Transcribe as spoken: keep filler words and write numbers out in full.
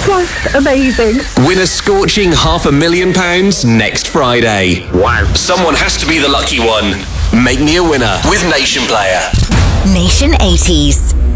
That's amazing. Win a scorching half a million pounds next Friday. Wow. Someone has to be the lucky one. Make me a winner with Nation Player. Nation eighties.